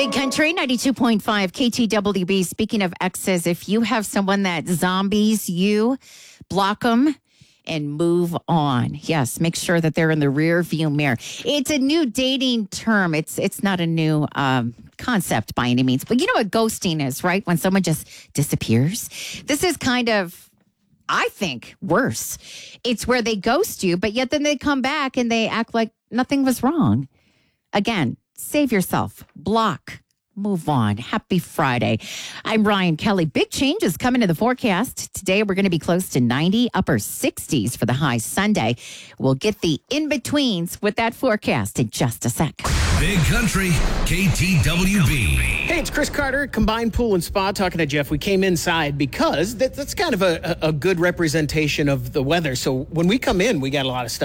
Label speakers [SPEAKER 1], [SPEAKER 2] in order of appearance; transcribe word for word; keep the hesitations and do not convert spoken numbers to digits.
[SPEAKER 1] Big Country ninety-two point five K T W B. Speaking of exes, if you have someone that zombies you, block them and move on. Yes, make sure that they're in the rear view mirror. It's a new dating term. It's it's not a new um, concept by any means. But you know what ghosting is, right? When someone just disappears. This is kind of, I think, worse. It's where they ghost you, but yet then they come back and they act like nothing was wrong. Again, save yourself. Block. Move on. Happy Friday. I'm Ryan Kelly. Big changes coming to the forecast. Today, we're going to be close to ninety, upper sixties for the high Sunday. We'll get the in-betweens with that forecast in just a sec.
[SPEAKER 2] Big Country, K T W B.
[SPEAKER 3] Hey, it's Chris Carter, Combined Pool and Spa, talking to Jeff. We came inside because that, that's kind of a, a good representation of the weather. So when we come in, we got a lot of stuff.